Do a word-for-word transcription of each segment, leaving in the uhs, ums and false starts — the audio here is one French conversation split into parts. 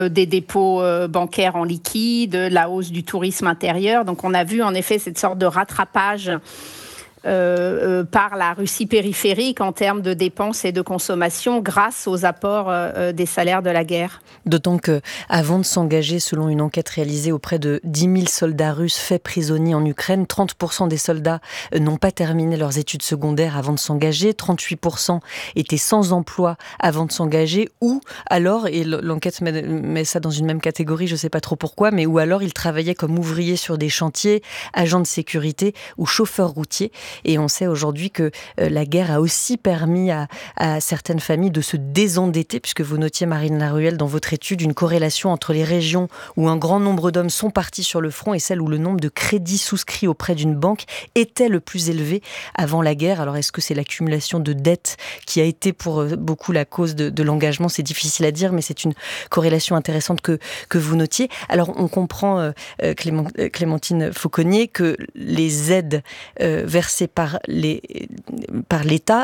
des dépôts euh, bancaires en liquide, la hausse du tourisme intérieur. Donc on a vu en effet cette sorte de rattrapage Euh, euh, par la Russie périphérique en termes de dépenses et de consommation grâce aux apports euh, des salaires de la guerre. D'autant qu'avant de s'engager, selon une enquête réalisée auprès de dix mille soldats russes faits prisonniers en Ukraine, trente pour cent des soldats n'ont pas terminé leurs études secondaires avant de s'engager, trente-huit pour cent étaient sans emploi avant de s'engager, ou alors, et l'enquête met, met ça dans une même catégorie, je ne sais pas trop pourquoi, mais ou alors ils travaillaient comme ouvriers sur des chantiers, agents de sécurité ou chauffeurs routiers. Et on sait aujourd'hui que euh, la guerre a aussi permis à, à certaines familles de se désendetter, puisque vous notiez, Marine Laruelle, dans votre étude, une corrélation entre les régions où un grand nombre d'hommes sont partis sur le front et celles où le nombre de crédits souscrits auprès d'une banque était le plus élevé avant la guerre. Alors est-ce que c'est l'accumulation de dettes qui a été pour beaucoup la cause de, de l'engagement? C'est difficile à dire, mais c'est une corrélation intéressante que, que vous notiez. Alors on comprend, euh, Clément, Clémentine Fauconnier, que les aides euh, versées par, les, par l'État,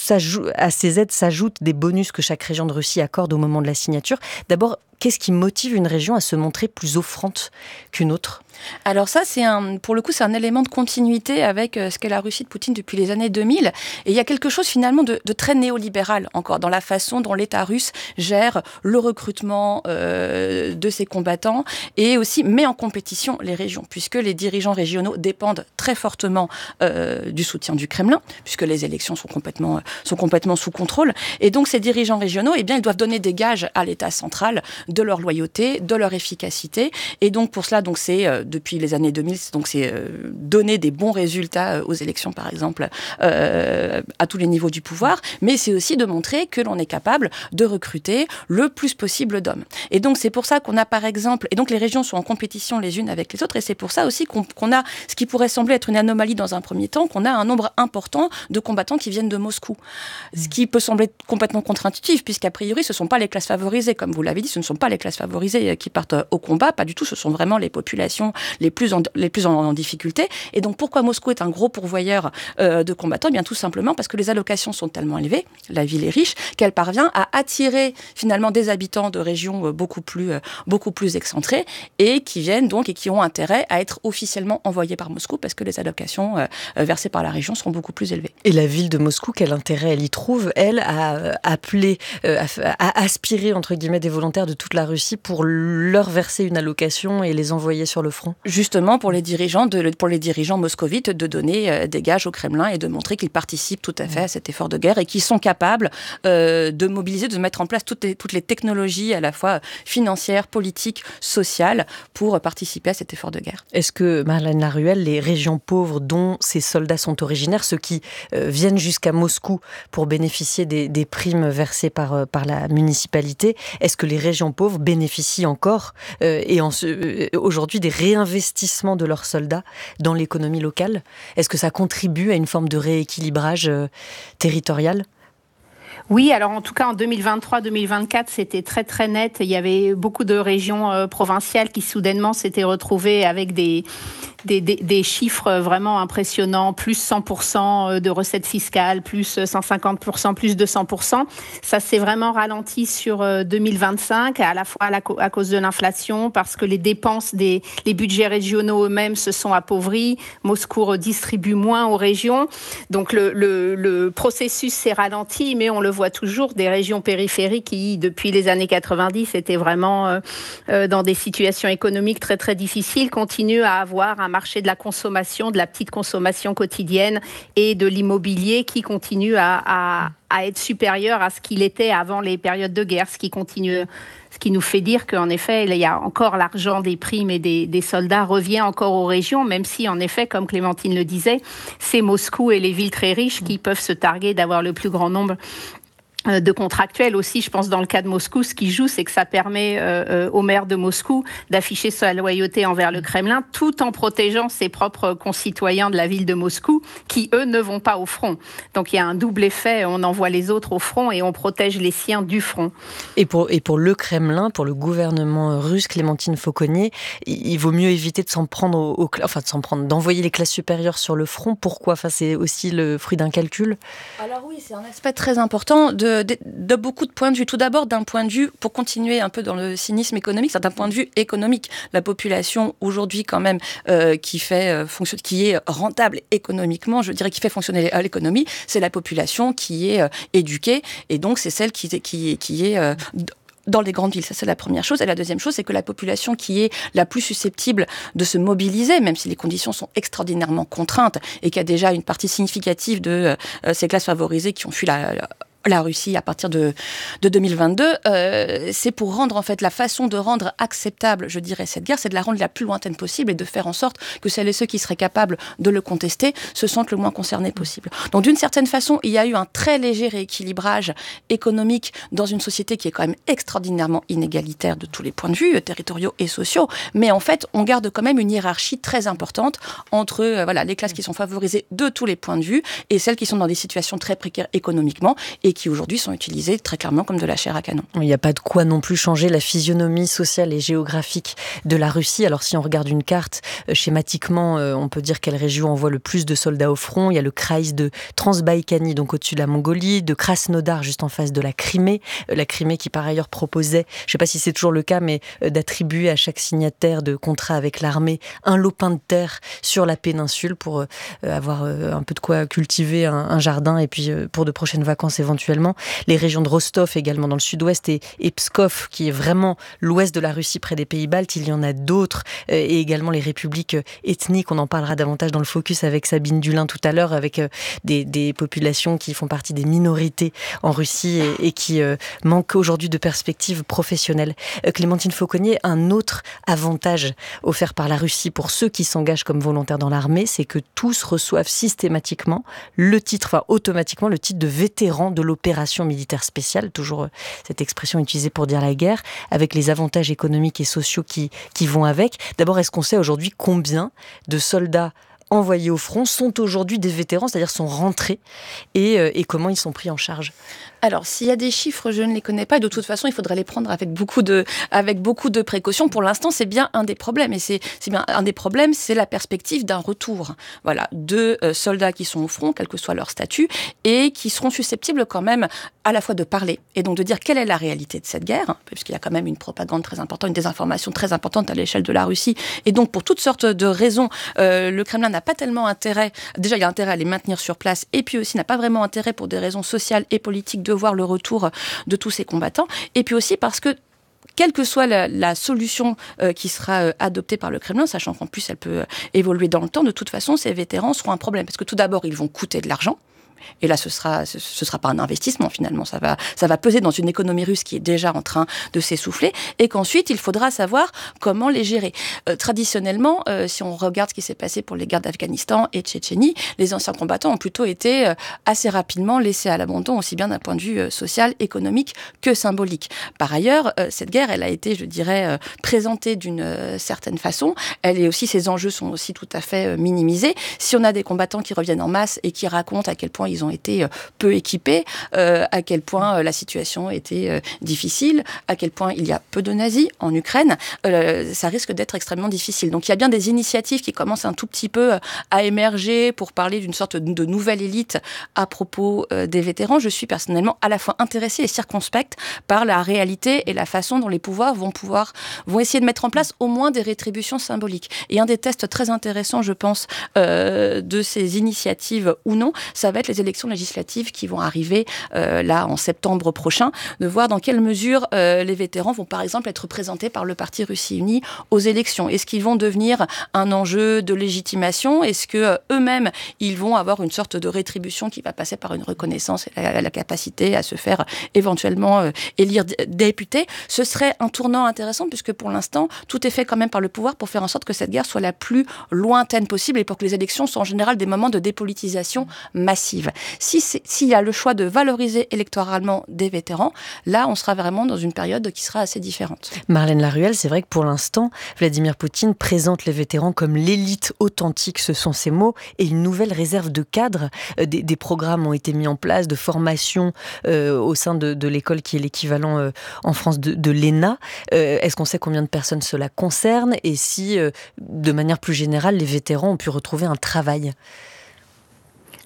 à ces aides s'ajoutent des bonus que chaque région de Russie accorde au moment de la signature. D'abord, qu'est-ce qui motive une région à se montrer plus offrante qu'une autre ? Alors ça, c'est un, pour le coup, c'est un élément de continuité avec ce qu'est la Russie de Poutine depuis les années deux mille. Et il y a quelque chose finalement de, de très néolibéral encore dans la façon dont l'État russe gère le recrutement euh, de ses combattants et aussi met en compétition les régions, puisque les dirigeants régionaux dépendent très fortement euh, du soutien du Kremlin, puisque les élections sont complètement, sont complètement sous contrôle. Et donc ces dirigeants régionaux, eh bien, ils doivent donner des gages à l'État central de leur loyauté, de leur efficacité. Et donc pour cela, donc c'est euh, depuis les années deux mille, donc c'est euh, donner des bons résultats aux élections, par exemple, euh, à tous les niveaux du pouvoir, mais c'est aussi de montrer que l'on est capable de recruter le plus possible d'hommes. Et donc c'est pour ça qu'on a, par exemple, et donc les régions sont en compétition les unes avec les autres, et c'est pour ça aussi qu'on, qu'on a ce qui pourrait sembler être une anomalie dans un premier temps, qu'on a un nombre important de combattants qui viennent de Moscou. Ce qui peut sembler complètement contre-intuitif, puisqu'a priori, ce ne sont pas les classes favorisées, comme vous l'avez dit, ce ne sont pas les classes favorisées qui partent au combat, pas du tout, ce sont vraiment les populations les plus en, les plus en, en difficulté. Et donc, pourquoi Moscou est un gros pourvoyeur euh, de combattants ? Eh bien, tout simplement parce que les allocations sont tellement élevées, la ville est riche, qu'elle parvient à attirer finalement des habitants de régions beaucoup plus, euh, beaucoup plus excentrées et qui viennent donc et qui ont intérêt à être officiellement envoyés par Moscou parce que les allocations euh, versées par la région sont beaucoup plus élevées. Et la ville de Moscou, quel intérêt elle y trouve, elle, à appeler, euh, à, à aspirer, entre guillemets, des volontaires de toute la Russie pour leur verser une allocation et les envoyer sur le front ? Justement, pour les dirigeants, de, pour les dirigeants moscovites, de donner euh, des gages au Kremlin et de montrer qu'ils participent tout à fait à cet effort de guerre et qu'ils sont capables euh, de mobiliser, de mettre en place toutes les, toutes les technologies à la fois financières, politiques, sociales pour participer à cet effort de guerre. Est-ce que, Marlène Laruelle, les régions pauvres dont ces soldats sont originaires, ceux qui euh, viennent jusqu'à Moscou pour bénéficier des, des primes versées par, euh, par la municipalité, est-ce que les régions pauvres bénéficient encore euh, et en, euh, aujourd'hui des réinvestissements de leurs soldats dans l'économie locale ? Est-ce que ça contribue à une forme de rééquilibrage euh, territorial ? Oui, alors en tout cas en deux mille vingt-trois deux mille vingt-quatre, c'était très très net. Il y avait beaucoup de régions euh, provinciales qui soudainement s'étaient retrouvées avec des, des, des, des chiffres vraiment impressionnants, plus cent pour cent de recettes fiscales, plus cent cinquante pour cent, plus deux cents pour cent. Ça s'est vraiment ralenti sur euh, deux mille vingt-cinq, à la fois à, la, à cause de l'inflation, parce que les dépenses des les budgets régionaux eux-mêmes se sont appauvris. Moscou redistribue moins aux régions. Donc le, le, le processus s'est ralenti, mais on le voit toujours, des régions périphériques qui, depuis les années quatre-vingt-dix, étaient vraiment euh, euh, dans des situations économiques très très difficiles, continuent à avoir un marché de la consommation, de la petite consommation quotidienne et de l'immobilier qui continue à, à, à être supérieur à ce qu'il était avant les périodes de guerre, ce qui continue, ce qui nous fait dire qu'en effet, il y a encore l'argent des primes et des, des soldats revient encore aux régions, même si en effet, comme Clémentine le disait, c'est Moscou et les villes très riches qui peuvent se targuer d'avoir le plus grand nombre de contractuels aussi. Je pense dans le cas de Moscou, ce qui joue, c'est que ça permet euh, au maire de Moscou d'afficher sa loyauté envers le Kremlin tout en protégeant ses propres concitoyens de la ville de Moscou qui, eux, ne vont pas au front. Donc il y a un double effet, on envoie les autres au front et on protège les siens du front. Et pour, et pour le Kremlin, pour le gouvernement russe, Clémentine Fauconnier, il, il vaut mieux éviter de s'en prendre, au, au, enfin de s'en prendre, d'envoyer les classes supérieures sur le front. Pourquoi ? Enfin, c'est aussi le fruit d'un calcul. Alors oui, c'est un aspect très important de de, de, de beaucoup de points de vue. Tout d'abord, d'un point de vue, pour continuer un peu dans le cynisme économique, c'est d'un point de vue économique. La population aujourd'hui quand même euh, qui fait euh, fonction, qui est rentable économiquement, je dirais qui fait fonctionner l'économie, c'est la population qui est euh, éduquée, et donc c'est celle qui, qui, qui est euh, dans les grandes villes. Ça, c'est la première chose. Et la deuxième chose, c'est que la population qui est la plus susceptible de se mobiliser, même si les conditions sont extraordinairement contraintes et qu'il y a déjà une partie significative de euh, ces classes favorisées qui ont fui la, la la Russie à partir de, de deux mille vingt-deux, euh, c'est pour rendre, en fait, la façon de rendre acceptable, je dirais, cette guerre, c'est de la rendre la plus lointaine possible et de faire en sorte que celles et ceux qui seraient capables de le contester se sentent le moins concernés possible. Donc, d'une certaine façon, il y a eu un très léger rééquilibrage économique dans une société qui est quand même extraordinairement inégalitaire de tous les points de vue, territoriaux et sociaux, mais en fait, on garde quand même une hiérarchie très importante entre euh, voilà, les classes qui sont favorisées de tous les points de vue et celles qui sont dans des situations très précaires économiquement et qui aujourd'hui sont utilisés très clairement comme de la chair à canon. Il n'y a pas de quoi non plus changer la physionomie sociale et géographique de la Russie. Alors si on regarde une carte, euh, schématiquement, euh, on peut dire quelle région envoie le plus de soldats au front. Il y a le Kreis de Transbaïkanie, donc au-dessus de la Mongolie, de Krasnodar, juste en face de la Crimée. Euh, la Crimée qui par ailleurs proposait, je ne sais pas si c'est toujours le cas, mais euh, d'attribuer à chaque signataire de contrat avec l'armée un lopin de terre sur la péninsule pour euh, avoir euh, un peu de quoi cultiver un, un jardin et puis euh, pour de prochaines vacances éventuellement. Les régions de Rostov également dans le sud-ouest et, et Pskov qui est vraiment l'ouest de la Russie près des pays baltes, il y en a d'autres euh, et également les républiques ethniques, on en parlera davantage dans le focus avec Sabine Dulin tout à l'heure, avec euh, des, des populations qui font partie des minorités en Russie et, et qui euh, manquent aujourd'hui de perspectives professionnelles. Euh, Clémentine Fauconnier, un autre avantage offert par la Russie pour ceux qui s'engagent comme volontaires dans l'armée, c'est que tous reçoivent systématiquement le titre, enfin automatiquement le titre de vétéran de l'opération militaire spéciale, toujours cette expression utilisée pour dire la guerre, avec les avantages économiques et sociaux qui, qui vont avec. D'abord, est-ce qu'on sait aujourd'hui combien de soldats envoyés au front sont aujourd'hui des vétérans, c'est-à-dire sont rentrés, et, euh, et comment ils sont pris en charge ? Alors, s'il y a des chiffres, je ne les connais pas. Et de toute façon, il faudrait les prendre avec beaucoup de, avec beaucoup de précautions. Pour l'instant, c'est bien un des problèmes. Et c'est, c'est bien un des problèmes, c'est la perspective d'un retour. Voilà, de euh, soldats qui sont au front, quel que soit leur statut, et qui seront susceptibles quand même à la fois de parler et donc de dire quelle est la réalité de cette guerre, hein, puisqu'il y a quand même une propagande très importante, une désinformation très importante à l'échelle de la Russie. Et donc, pour toutes sortes de raisons, euh, le Kremlin n'a pas tellement intérêt. Déjà, il y a intérêt à les maintenir sur place, et puis aussi n'a pas vraiment intérêt pour des raisons sociales et politiques de voir le retour de tous ces combattants, et puis aussi parce que quelle que soit la, la solution euh, qui sera euh, adoptée par le Kremlin, sachant qu'en plus elle peut euh, évoluer dans le temps, de toute façon ces vétérans seront un problème, parce que tout d'abord ils vont coûter de l'argent. Et là, ce sera, ce, ce sera pas un investissement finalement. Ça va, ça va peser dans une économie russe qui est déjà en train de s'essouffler. Et qu'ensuite, il faudra savoir comment les gérer. Euh, traditionnellement, euh, si on regarde ce qui s'est passé pour les guerres d'Afghanistan et de Tchétchénie, les anciens combattants ont plutôt été euh, assez rapidement laissés à l'abandon, aussi bien d'un point de vue euh, social, économique que symbolique. Par ailleurs, euh, cette guerre, elle a été, je dirais, euh, présentée d'une euh, certaine façon. Elle est aussi, ses enjeux sont aussi tout à fait euh, minimisés. Si on a des combattants qui reviennent en masse et qui racontent à quel point ils ont été peu équipés, euh, à quel point euh, la situation était euh, difficile, à quel point il y a peu de nazis en Ukraine, euh, ça risque d'être extrêmement difficile. Donc il y a bien des initiatives qui commencent un tout petit peu à émerger pour parler d'une sorte de nouvelle élite à propos euh, des vétérans. Je suis personnellement à la fois intéressée et circonspecte par la réalité et la façon dont les pouvoirs vont pouvoir vont essayer de mettre en place au moins des rétributions symboliques. Et un des tests très intéressants, je pense, euh, de ces initiatives ou non, ça va être les élections législatives qui vont arriver euh, là en septembre prochain, de voir dans quelle mesure euh, les vétérans vont par exemple être représentés par le parti Russie Unie aux élections. Est-ce qu'ils vont devenir un enjeu de légitimation ? Est-ce que euh, eux-mêmes ils vont avoir une sorte de rétribution qui va passer par une reconnaissance et la, la capacité à se faire éventuellement euh, élire d- député ? Ce serait un tournant intéressant puisque pour l'instant tout est fait quand même par le pouvoir pour faire en sorte que cette guerre soit la plus lointaine possible et pour que les élections soient en général des moments de dépolitisation massive. Si s'il y a le choix de valoriser électoralement des vétérans, là, on sera vraiment dans une période qui sera assez différente. Marlène Laruelle, c'est vrai que pour l'instant, Vladimir Poutine présente les vétérans comme l'élite authentique, ce sont ses mots, et une nouvelle réserve de cadres. Des, des programmes ont été mis en place de formation euh, au sein de, de l'école qui est l'équivalent euh, en France de, de l'E N A. Euh, est-ce qu'on sait combien de personnes cela concerne et si, euh, de manière plus générale, les vétérans ont pu retrouver un travail ?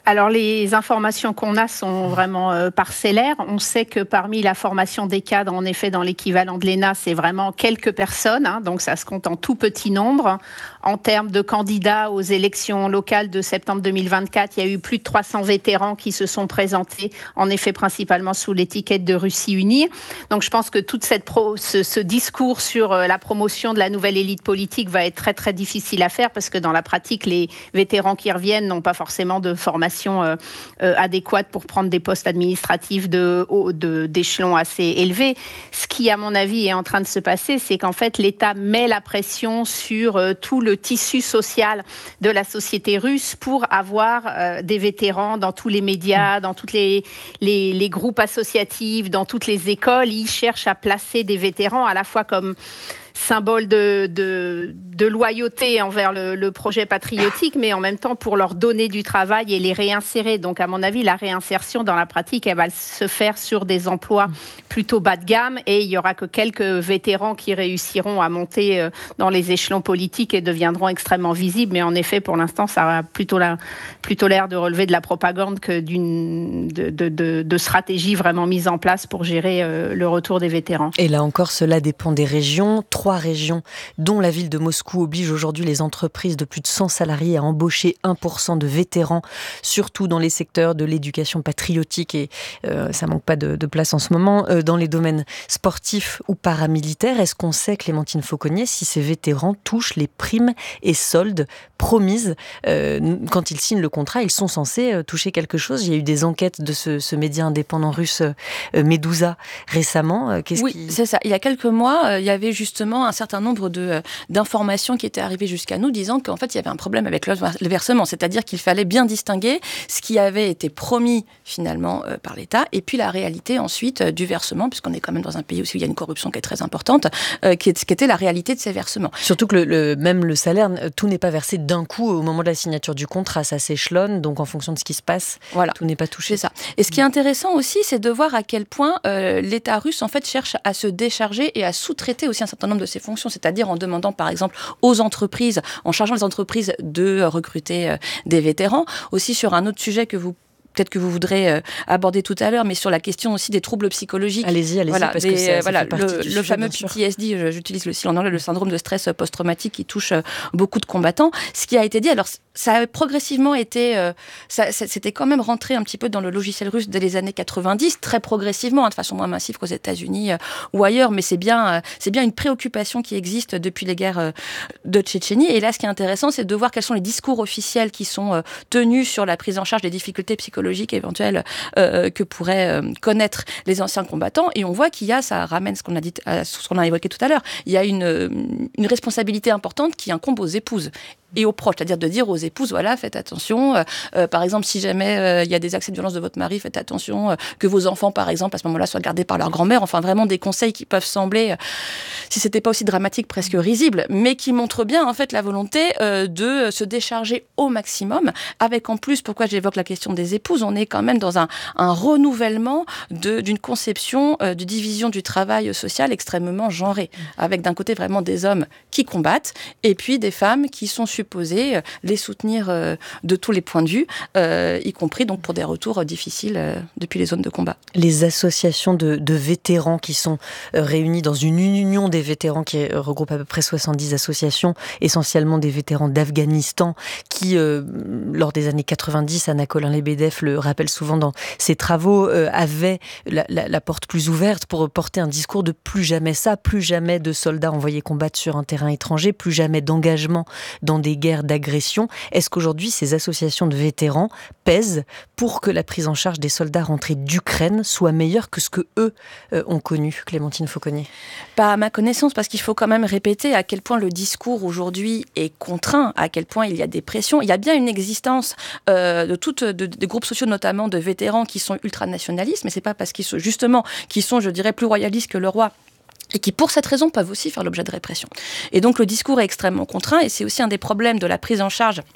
Alors, les informations qu'on a sont vraiment euh, parcellaires. On sait que parmi la formation des cadres, en effet, dans l'équivalent de l'E N A, c'est vraiment quelques personnes, hein, donc ça se compte en tout petit nombre. En termes de candidats aux élections locales de septembre deux mille vingt-quatre, il y a eu plus de trois cents vétérans qui se sont présentés, en effet, principalement sous l'étiquette de Russie unie. Donc, je pense que toute cette pro, ce, ce discours sur euh, la promotion de la nouvelle élite politique va être très, très difficile à faire parce que dans la pratique, les vétérans qui reviennent n'ont pas forcément de formation Euh, euh, adéquate pour prendre des postes administratifs de, de, d'échelons assez élevés. Ce qui, à mon avis, est en train de se passer, c'est qu'en fait, l'État met la pression sur euh, tout le tissu social de la société russe pour avoir euh, des vétérans dans tous les médias, dans tous les, les, les groupes associatifs, dans toutes les écoles. Ils cherchent à placer des vétérans à la fois comme symbole de, de, de loyauté envers le, le projet patriotique, mais en même temps pour leur donner du travail et les réinsérer. Donc, à mon avis, la réinsertion dans la pratique, elle va se faire sur des emplois plutôt bas de gamme et il n'y aura que quelques vétérans qui réussiront à monter dans les échelons politiques et deviendront extrêmement visibles. Mais en effet, pour l'instant, ça a plutôt, la, plutôt l'air de relever de la propagande que d'une de, de, de, de stratégie vraiment mise en place pour gérer euh, le retour des vétérans. Et là encore, cela dépend des régions. Trois régions, dont la ville de Moscou, oblige aujourd'hui les entreprises de plus de cent salariés à embaucher un pour cent de vétérans, surtout dans les secteurs de l'éducation patriotique, et euh, ça manque pas de, de place en ce moment, euh, dans les domaines sportifs ou paramilitaires. Est-ce qu'on sait, Clémentine Fauconnier, si ces vétérans touchent les primes et soldes promises euh, quand ils signent le contrat? Ils sont censés euh, toucher quelque chose. Il y a eu des enquêtes de ce, ce média indépendant russe euh, Medusa récemment. Euh, qu'est-ce oui, qui... c'est ça. Il y a quelques mois, euh, il y avait justement un certain nombre de, euh, d'informations qui étaient arrivées jusqu'à nous disant qu'en fait, il y avait un problème avec le, le versement. C'est-à-dire qu'il fallait bien distinguer ce qui avait été promis finalement euh, par l'État et puis la réalité ensuite euh, du versement, puisqu'on est quand même dans un pays aussi où il y a une corruption qui est très importante, euh, qui, est, qui était la réalité de ces versements. Surtout que le, le, même le salaire, tout n'est pas versé d'un coup au moment de la signature du contrat, ça s'échelonne, donc en fonction de ce qui se passe, voilà. Tout n'est pas touché. C'est ça. Et ce qui est intéressant aussi, c'est de voir à quel point euh, l'État russe en fait cherche à se décharger et à sous-traiter aussi un certain nombre de ses fonctions, c'est-à-dire en demandant par exemple aux entreprises, en chargeant les entreprises de recruter euh, des vétérans. Aussi sur un autre sujet que vous peut-être que vous voudrez euh, aborder tout à l'heure, mais sur la question aussi des troubles psychologiques. Allez-y, allez-y, voilà, parce des, que ça, ça voilà, fait partie le, du le sujet, fameux P T S D, j'utilise le, en anglais, le syndrome de stress post-traumatique qui touche euh, beaucoup de combattants. Ce qui a été dit, alors ça a progressivement été, euh, ça, ça, c'était quand même rentré un petit peu dans le logiciel russe dès les années quatre-vingt-dix, très progressivement, hein, de façon moins massive qu'aux États-Unis euh, ou ailleurs, mais c'est bien, euh, c'est bien une préoccupation qui existe depuis les guerres euh, de Tchétchénie. Et là, ce qui est intéressant, c'est de voir quels sont les discours officiels qui sont euh, tenus sur la prise en charge des difficultés psychologiques éventuelles Euh, que pourraient euh, connaître les anciens combattants. Et on voit qu'il y a, ça ramène ce qu'on a dit, à ce qu'on a évoqué tout à l'heure, il y a une, une responsabilité importante qui incombe aux épouses et aux proches, c'est-à-dire de dire aux épouses, voilà, faites attention, euh, euh, par exemple, si jamais euh, il y a des accès de violence de votre mari, faites attention, euh, que vos enfants, par exemple, à ce moment-là, soient gardés par leur grand-mère, enfin, vraiment des conseils qui peuvent sembler, euh, si c'était pas aussi dramatique, presque risibles, mais qui montrent bien, en fait, la volonté euh, de se décharger au maximum, avec en plus, pourquoi j'évoque la question des épouses, on est quand même dans un, un renouvellement de, d'une conception euh, de division du travail social extrêmement genrée, avec d'un côté vraiment des hommes qui combattent, et puis des femmes qui sont supposés les soutenir euh, de tous les points de vue, euh, y compris donc pour des retours euh, difficiles euh, depuis les zones de combat. Les associations de, de vétérans qui sont euh, réunies dans une union des vétérans qui euh, regroupe à peu près soixante-dix associations, essentiellement des vétérans d'Afghanistan, qui, euh, lors des années quatre-vingt-dix, Anna Colin-Lebedev le rappelle souvent dans ses travaux, euh, avaient la, la, la porte plus ouverte pour porter un discours de plus jamais ça, plus jamais de soldats envoyés combattre sur un terrain étranger, plus jamais d'engagement dans des guerres d'agression. Est-ce qu'aujourd'hui, ces associations de vétérans pèsent pour que la prise en charge des soldats rentrés d'Ukraine soit meilleure que ce que eux euh, ont connu, Clémentine Fauconnier? Pas à ma connaissance, parce qu'il faut quand même répéter à quel point le discours aujourd'hui est contraint, à quel point il y a des pressions. Il y a bien une existence euh, de toutes de, de groupes sociaux, notamment de vétérans, qui sont ultranationalistes, mais c'est pas parce qu'ils sont justement, qui sont, je dirais, plus royalistes que le roi, et qui, pour cette raison, peuvent aussi faire l'objet de répression. Et donc, le discours est extrêmement contraint, et c'est aussi un des problèmes de la prise en charge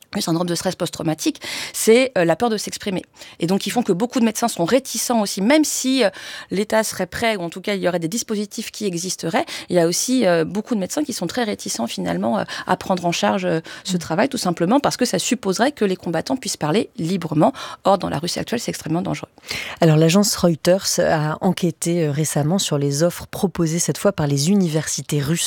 le syndrome de stress post-traumatique, c'est euh, la peur de s'exprimer. Et donc, ils font que beaucoup de médecins sont réticents aussi, même si euh, l'État serait prêt, ou en tout cas, il y aurait des dispositifs qui existeraient, il y a aussi euh, beaucoup de médecins qui sont très réticents, finalement, euh, à prendre en charge euh, ce mmh. travail, tout simplement parce que ça supposerait que les combattants puissent parler librement. Or, dans la Russie actuelle, c'est extrêmement dangereux. Alors, l'agence Reuters a enquêté euh, récemment sur les offres proposées, cette fois, par les universités russes